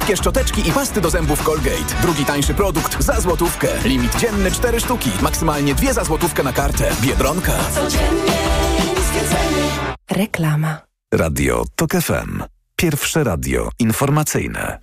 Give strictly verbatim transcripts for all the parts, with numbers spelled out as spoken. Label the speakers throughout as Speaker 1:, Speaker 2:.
Speaker 1: Wszystkie szczoteczki i pasty do zębów Colgate. Drugi tańszy produkt za złotówkę. Limit dzienny cztery sztuki. Maksymalnie dwie za złotówkę na kartę. Biedronka.
Speaker 2: Codziennie niskie ceny.
Speaker 3: Reklama.
Speaker 4: Radio Tok F M. Pierwsze radio informacyjne.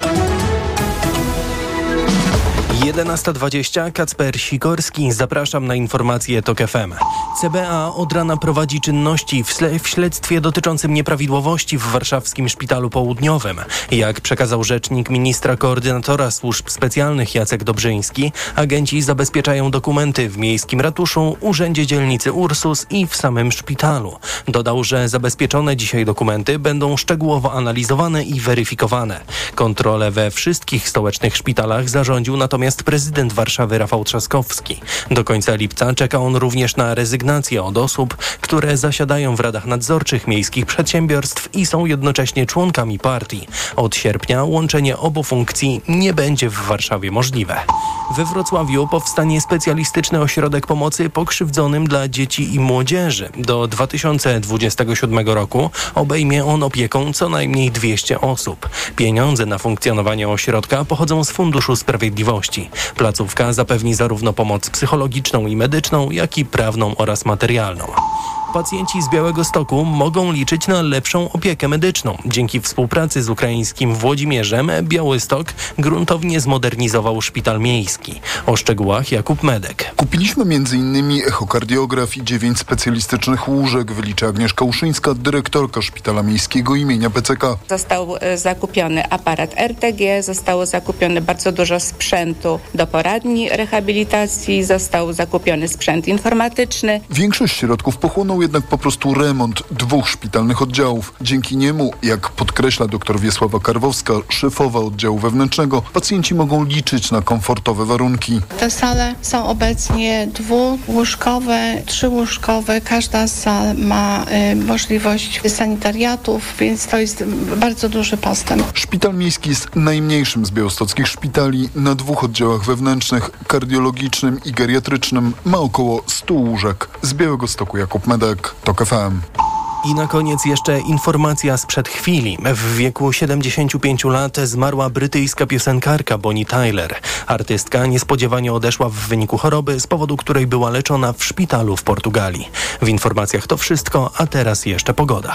Speaker 5: jedenasta dwadzieścia, Kacper Sikorski. Zapraszam na informacje Tok F M. C B A od rana prowadzi czynności w, śle- w śledztwie dotyczącym nieprawidłowości w warszawskim Szpitalu Południowym. Jak przekazał rzecznik ministra koordynatora służb specjalnych Jacek Dobrzyński, agenci zabezpieczają dokumenty w Miejskim Ratuszu, Urzędzie Dzielnicy Ursus i w samym szpitalu. Dodał, że zabezpieczone dzisiaj dokumenty będą szczegółowo analizowane i weryfikowane. Kontrolę we wszystkich stołecznych szpitalach zarządził natomiast prezydent Warszawy Rafał Trzaskowski. Do końca lipca czeka on również na rezygnację od osób, które zasiadają w radach nadzorczych miejskich przedsiębiorstw i są jednocześnie członkami partii. Od sierpnia łączenie obu funkcji nie będzie w Warszawie możliwe. We Wrocławiu powstanie specjalistyczny ośrodek pomocy pokrzywdzonym dla dzieci i młodzieży. Do dwa tysiące dwudziestego siódmego roku obejmie on opieką co najmniej dwieście osób. Pieniądze na funkcjonowanie ośrodka pochodzą z Funduszu Sprawiedliwości. Placówka zapewni zarówno pomoc psychologiczną i medyczną, jak i prawną oraz materialną. Pacjenci z Białegostoku mogą liczyć na lepszą opiekę medyczną. Dzięki współpracy z ukraińskim Włodzimierzem Białystok gruntownie zmodernizował szpital miejski. O szczegółach Jakub Medek.
Speaker 6: Kupiliśmy między innymi echokardiograf i dziewięć specjalistycznych łóżek, wylicza Agnieszka Uszyńska, dyrektorka Szpitala Miejskiego imienia P C K.
Speaker 7: Został zakupiony aparat R T G, zostało zakupione bardzo dużo sprzętu do poradni rehabilitacji, został zakupiony sprzęt informatyczny.
Speaker 6: Większość środków pochłonął jednak po prostu remont dwóch szpitalnych oddziałów. Dzięki niemu, jak podkreśla dr Wiesława Karwowska, szefowa oddziału wewnętrznego, pacjenci mogą liczyć na komfortowe warunki.
Speaker 8: Te sale są obecnie dwułóżkowe, trzyłóżkowe. Każda z sal ma y, możliwość sanitariatów, więc to jest bardzo duży postęp.
Speaker 6: Szpital miejski jest najmniejszym z białostockich szpitali. Na dwóch oddziałach wewnętrznych, kardiologicznym i geriatrycznym ma około stu łóżek. Z Białegostoku Jakub Medek, Tok F M.
Speaker 5: I na koniec jeszcze informacja sprzed chwili. W wieku siedemdziesięciu pięciu lat zmarła brytyjska piosenkarka Bonnie Tyler. Artystka niespodziewanie odeszła w wyniku choroby, z powodu której była leczona w szpitalu w Portugalii. W informacjach to wszystko, a teraz jeszcze pogoda.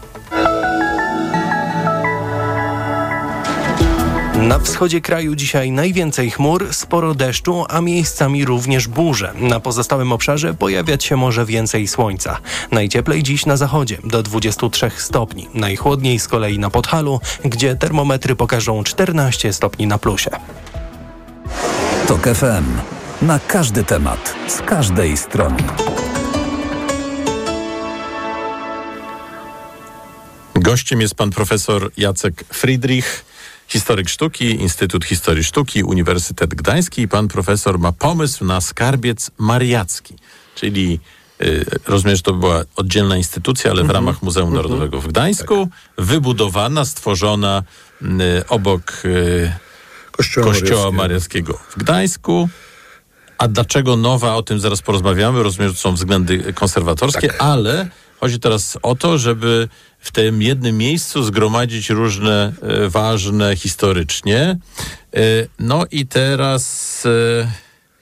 Speaker 5: Na wschodzie kraju dzisiaj najwięcej chmur, sporo deszczu, a miejscami również burze. Na pozostałym obszarze pojawiać się może więcej słońca. Najcieplej dziś na zachodzie, do dwudziestu trzech stopni. Najchłodniej z kolei na Podhalu, gdzie termometry pokażą czternaście stopni na plusie.
Speaker 4: Tok F M. Na każdy temat, z każdej strony.
Speaker 9: Gościem jest pan profesor Jacek Friedrich, historyk sztuki, Instytut Historii Sztuki, Uniwersytet Gdański, i pan profesor ma pomysł na skarbiec mariacki, czyli y, rozumiem, że to była oddzielna instytucja, ale w ramach Muzeum Narodowego w Gdańsku, wybudowana, stworzona y, obok y, Kościoła, Kościoła Mariackiego w Gdańsku. A dlaczego nowa, o tym zaraz porozmawiamy. Rozumiem, że to są względy konserwatorskie, tak. Ale chodzi teraz o to, żeby w tym jednym miejscu zgromadzić różne e, ważne historycznie. E, no i teraz e,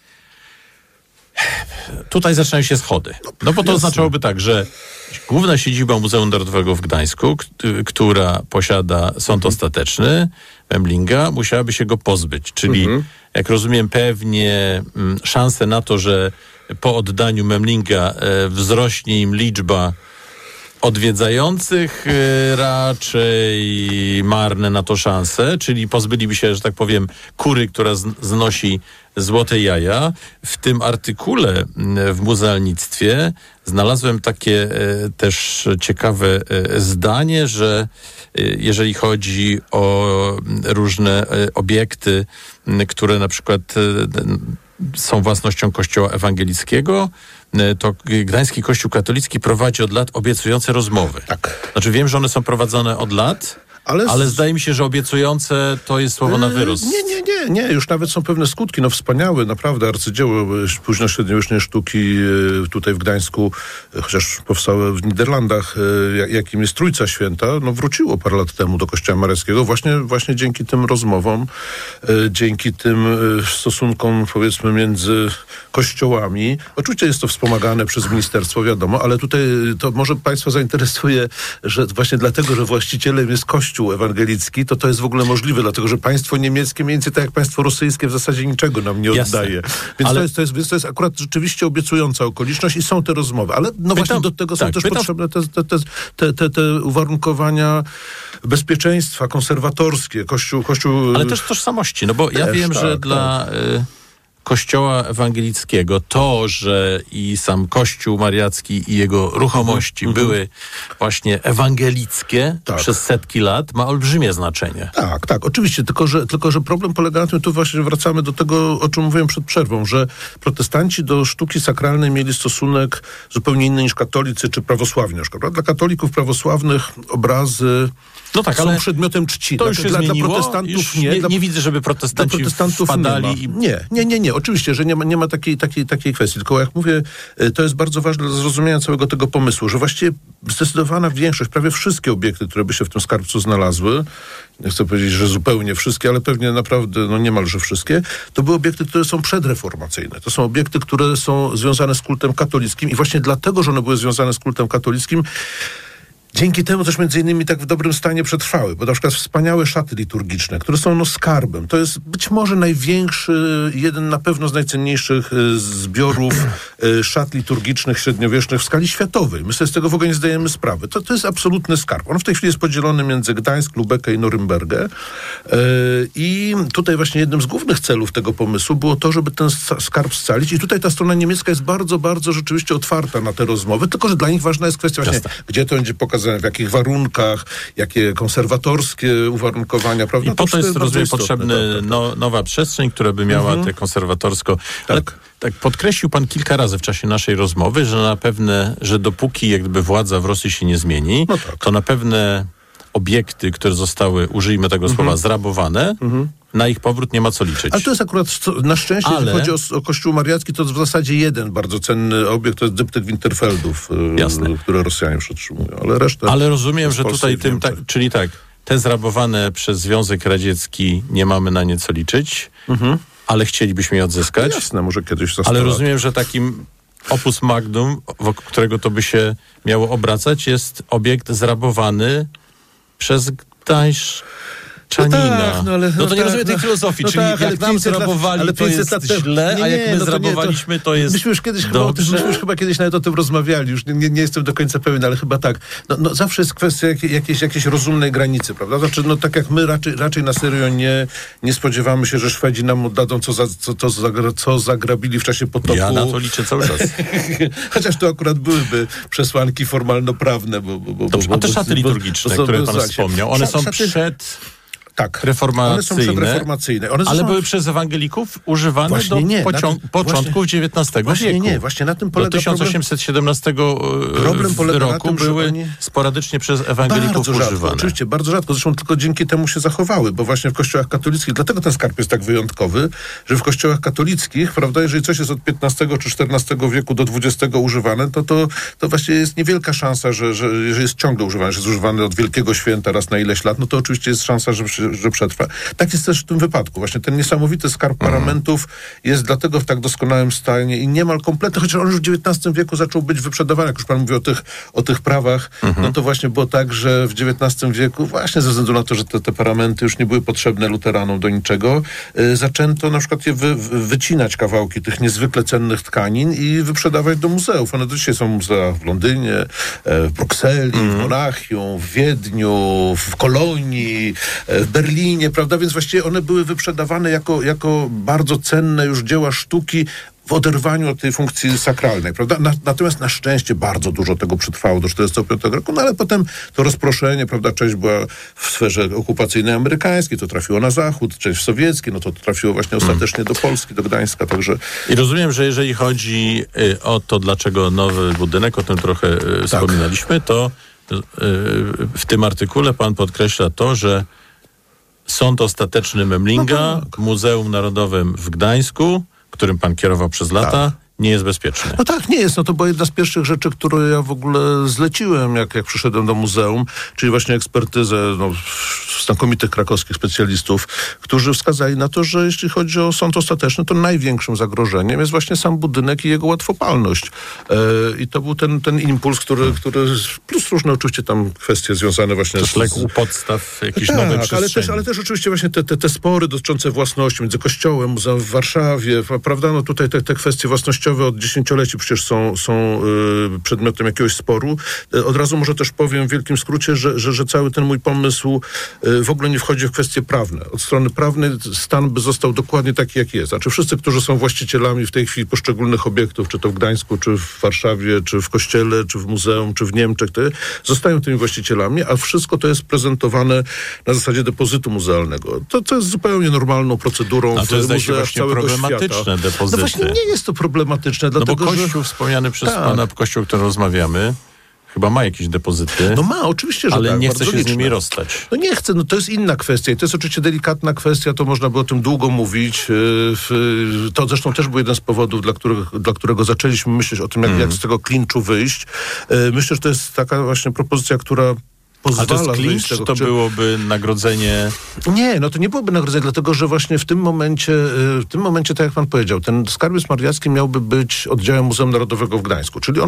Speaker 9: tutaj zaczynają się schody. No bo to oznaczałoby tak, że główna siedziba Muzeum Narodowego w Gdańsku, k- która posiada sąd ostateczny Memlinga, musiałaby się go pozbyć. Czyli, mhm. jak rozumiem, pewnie m, szanse na to, że po oddaniu Memlinga e, wzrośnie im liczba odwiedzających, e, raczej marne na to szanse, czyli pozbyliby się, że tak powiem, kury, która z- znosi złote jaja. W tym artykule w muzealnictwie znalazłem takie e, też ciekawe e, zdanie, że e, jeżeli chodzi o różne e, obiekty, m, które na przykład e, są własnością Kościoła Ewangelickiego, e, to Gdański Kościół Katolicki prowadzi od lat obiecujące rozmowy.
Speaker 10: Tak.
Speaker 9: Znaczy wiem, że one są prowadzone od lat, Ale, z... Ale zdaje mi się, że obiecujące to jest słowo na wyrost.
Speaker 3: Nie, nie, nie, nie. Już nawet są pewne skutki. No wspaniałe, naprawdę arcydzieło późnośredniowiecznej sztuki tutaj w Gdańsku, chociaż powstałe w Niderlandach, jakim jest Trójca Święta, no wróciło parę lat temu do Kościoła Mariackiego właśnie, właśnie dzięki tym rozmowom, dzięki tym stosunkom, powiedzmy, między kościołami. Oczywiście jest to wspomagane przez ministerstwo, wiadomo, ale tutaj to może Państwa zainteresuje, że właśnie dlatego, że właścicielem jest Kościół ewangelicki, to to jest w ogóle możliwe, dlatego, że państwo niemieckie, mniej więcej tak jak państwo rosyjskie, w zasadzie niczego nam nie
Speaker 9: Jasne.
Speaker 3: oddaje. Więc, ale... to jest, to jest, więc to jest akurat rzeczywiście obiecująca okoliczność i są te rozmowy. Ale no pytam, właśnie do tego są tak, też pytam... potrzebne te, te, te, te, te uwarunkowania bezpieczeństwa konserwatorskie. Kościół, kościół...
Speaker 9: Ale też tożsamości, no bo ja też, wiem, tak, że tak. dla... Y... Kościoła ewangelickiego to, że i sam Kościół Mariacki i jego ruchomości mm-hmm. były właśnie ewangelickie tak. przez setki lat, ma olbrzymie znaczenie.
Speaker 3: Tak, tak, oczywiście, tylko że, tylko że problem polega na tym, tu właśnie wracamy do tego, o czym mówiłem przed przerwą, że protestanci do sztuki sakralnej mieli stosunek zupełnie inny niż katolicy czy prawosławni na przykład. Dla katolików prawosławnych obrazy no tak, są ale przedmiotem czci.
Speaker 9: To już się
Speaker 3: dla,
Speaker 9: zmieniło?
Speaker 3: Dla protestantów nie.
Speaker 9: Nie,
Speaker 3: dla,
Speaker 9: nie widzę, żeby protestanci protestantów wpadali.
Speaker 3: Nie,
Speaker 9: i...
Speaker 3: nie, nie, nie, nie. Oczywiście, że nie ma, nie ma takiej, takiej, takiej kwestii. Tylko jak mówię, to jest bardzo ważne dla zrozumienia całego tego pomysłu, że właściwie zdecydowana większość, prawie wszystkie obiekty, które by się w tym skarbcu znalazły, nie chcę powiedzieć, że zupełnie wszystkie, ale pewnie naprawdę, no niemalże wszystkie, to były obiekty, które są przedreformacyjne. To są obiekty, które są związane z kultem katolickim i właśnie dlatego, że one były związane z kultem katolickim, dzięki temu też między innymi tak w dobrym stanie przetrwały, bo na przykład wspaniałe szaty liturgiczne, które są no skarbem. To jest być może największy, jeden na pewno z najcenniejszych zbiorów szat liturgicznych średniowiecznych w skali światowej. My sobie z tego w ogóle nie zdajemy sprawy. To, to jest absolutny skarb. On w tej chwili jest podzielony między Gdańsk, Lubekę i Norymbergę. I tutaj właśnie jednym z głównych celów tego pomysłu było to, żeby ten skarb scalić. I tutaj ta strona niemiecka jest bardzo, bardzo rzeczywiście otwarta na te rozmowy, tylko że dla nich ważna jest kwestia właśnie, Jasne. gdzie to będzie pokazane, w jakich warunkach, jakie konserwatorskie uwarunkowania, prawda?
Speaker 9: I po to jest, rozumiem, potrzebna no, nowa przestrzeń, która by miała mhm. te konserwatorsko... Ale tak. tak podkreślił pan kilka razy w czasie naszej rozmowy, że na pewne, że dopóki jakby władza w Rosji się nie zmieni, no tak. to na pewne obiekty, które zostały, użyjmy tego słowa, mhm. zrabowane, mhm. na ich powrót nie ma co liczyć.
Speaker 3: Ale to jest akurat, na szczęście, Ale... jeśli chodzi o, o Kościół Mariacki, to w zasadzie jeden bardzo cenny obiekt, to jest dyptyk Winterfeldów, Jasne. które Rosjanie przetrzymują. Ale reszta...
Speaker 9: Ale rozumiem, że tutaj tym, ta, czyli tak, te zrabowane przez Związek Radziecki nie mamy na nie co liczyć, mhm. ale chcielibyśmy je odzyskać.
Speaker 3: Jasne, może kiedyś za
Speaker 9: Ale rozumiem, że takim opus magnum, wokół którego to by się miało obracać, jest obiekt zrabowany przez Gdańsk. Czanina. No, tak, no, ale, no, no to nie tak, rozumiem tej filozofii, no czyli tak, jak nam zrabowali, lat, to jest lat źle, nie, a jak my no zrabowaliśmy, to, to jest
Speaker 3: myśmy już kiedyś
Speaker 9: dobrze.
Speaker 3: Chyba, myśmy już chyba kiedyś nawet o tym rozmawiali, już nie, nie jestem do końca pewien, ale chyba tak. No, no zawsze jest kwestia jakiej, jakiejś, jakiejś rozumnej granicy, prawda? Znaczy, no tak jak my raczej, raczej na serio nie, nie spodziewamy się, że Szwedzi nam oddadzą, co, za, co, co, zagra, co zagrabili w czasie potopu.
Speaker 9: Ja na to liczę cały czas.
Speaker 3: Chociaż to akurat byłyby przesłanki formalno-prawne. Bo, bo, bo,
Speaker 9: Dobrze,
Speaker 3: bo,
Speaker 9: a te szaty liturgiczne, bo, które pan tak, wspomniał, one są
Speaker 3: szaty...
Speaker 9: przed...
Speaker 3: Tak,
Speaker 9: reformacyjne,
Speaker 3: one są przedreformacyjne. One
Speaker 9: ale
Speaker 3: są...
Speaker 9: były przez ewangelików używane właśnie do nie, pocią- tym, początków właśnie, dziewiętnastego
Speaker 3: właśnie
Speaker 9: wieku.
Speaker 3: Nie, właśnie na tym polega
Speaker 9: do tysiąc osiemset siedemnastego problem polega roku na tym, były oni... sporadycznie przez ewangelików
Speaker 3: bardzo
Speaker 9: używane.
Speaker 3: Rzadko, oczywiście, bardzo rzadko. Zresztą tylko dzięki temu się zachowały, bo właśnie w kościołach katolickich, dlatego ten skarb jest tak wyjątkowy, że w kościołach katolickich, prawda, jeżeli coś jest od piętnastego czy czternastego wieku do dwudziestego używane, to, to, to właśnie jest niewielka szansa, że, że jeżeli jest ciągle używane, że jest używane od Wielkiego Święta raz na ileś lat, no to oczywiście jest szansa, że, że przetrwa. Tak jest też w tym wypadku. Właśnie ten niesamowity skarb paramentów jest dlatego w tak doskonałym stanie i niemal kompletny, chociaż on już w dziewiętnastym wieku zaczął być wyprzedawany. Jak już pan mówi o tych, o tych prawach, mhm. no to właśnie było tak, że w dziewiętnastym wieku, właśnie ze względu na to, że te, te paramenty już nie były potrzebne luteranom do niczego, y, zaczęto na przykład je wy, wycinać kawałki tych niezwykle cennych tkanin i wyprzedawać do muzeów. One do dzisiaj są muzea w Londynie, w Brukseli, mhm. w Monachium, w Wiedniu, w Kolonii, w Berlinie, prawda? Więc właściwie one były wyprzedawane jako, jako bardzo cenne już dzieła sztuki w oderwaniu od tej funkcji sakralnej, prawda? Na, natomiast na szczęście bardzo dużo tego przetrwało do czterdziestego piątego roku, no ale potem to rozproszenie, prawda? Część była w sferze okupacyjnej amerykańskiej, to trafiło na zachód, część w sowieckiej, no to, to trafiło właśnie ostatecznie do Polski, do Gdańska, także...
Speaker 9: I rozumiem, że jeżeli chodzi y, o to, dlaczego nowy budynek, o tym trochę y, wspominaliśmy, to w tym artykule pan podkreśla to, że sąd ostateczny Memlinga,
Speaker 3: No tak.
Speaker 9: w Muzeum Narodowym w Gdańsku, którym pan kierował przez lata,
Speaker 3: Tak.
Speaker 9: nie jest bezpieczny.
Speaker 3: No tak, nie jest. No to była jedna z pierwszych rzeczy, które ja w ogóle zleciłem, jak, jak przyszedłem do muzeum, czyli właśnie ekspertyzę no, znakomitych krakowskich specjalistów, którzy wskazali na to, że jeśli chodzi o sąd ostateczny, to największym zagrożeniem jest właśnie sam budynek i jego łatwopalność. E, I to był ten, ten impuls, który, który, plus różne oczywiście tam kwestie związane właśnie
Speaker 9: Toż
Speaker 3: z...
Speaker 9: legł u podstaw jakiejś
Speaker 3: tak,
Speaker 9: nowej
Speaker 3: ale
Speaker 9: przestrzeni.
Speaker 3: też, ale też oczywiście właśnie te, te, te spory dotyczące własności między Kościołem, Muzeum w Warszawie, prawda, no tutaj te, te kwestie własnościowe od dziesięcioleci przecież są, są y, przedmiotem jakiegoś sporu. Y, od razu może też powiem w wielkim skrócie, że, że, że cały ten mój pomysł y, w ogóle nie wchodzi w kwestie prawne. Od strony prawnej stan by został dokładnie taki, jak jest. Znaczy wszyscy, którzy są właścicielami w tej chwili poszczególnych obiektów, czy to w Gdańsku, czy w Warszawie, czy w kościele, czy w muzeum, czy w Niemczech, te, zostają tymi właścicielami, a wszystko to jest prezentowane na zasadzie depozytu muzealnego. To, to jest zupełnie normalną procedurą
Speaker 9: A to jest
Speaker 3: w
Speaker 9: zdaje się
Speaker 3: muzeach
Speaker 9: właśnie
Speaker 3: całego
Speaker 9: problematyczne,
Speaker 3: świata.
Speaker 9: depozyty.
Speaker 3: No właśnie nie jest to problematyczne,
Speaker 9: No
Speaker 3: dlatego
Speaker 9: bo Kościół
Speaker 3: że...
Speaker 9: wspomniany przez
Speaker 3: Tak.
Speaker 9: pana, Kościół, o którym rozmawiamy, chyba ma jakieś depozyty,
Speaker 3: No ma, oczywiście, że
Speaker 9: ale
Speaker 3: tak,
Speaker 9: nie
Speaker 3: bardzo
Speaker 9: chce się
Speaker 3: liczne.
Speaker 9: z nimi rozstać.
Speaker 3: No nie chcę, no to jest inna kwestia i to jest oczywiście delikatna kwestia, to można by o tym długo mówić. Yy, w- To zresztą też był jeden z powodów, dla których, dla którego zaczęliśmy myśleć o tym, jak, jak z tego klinczu wyjść. Yy, Myślę, że to jest taka właśnie propozycja, która
Speaker 9: A to
Speaker 3: pozwala
Speaker 9: jest
Speaker 3: wyjść
Speaker 9: klincz,
Speaker 3: z
Speaker 9: czy
Speaker 3: tego.
Speaker 9: to
Speaker 3: Czy-
Speaker 9: byłoby nagrodzenie?
Speaker 3: Nie, no to nie byłoby nagrodzenie, dlatego że właśnie w tym momencie, yy, w tym momencie, tak jak pan powiedział, ten skarbiec mariacki miałby być oddziałem Muzeum Narodowego w Gdańsku, czyli on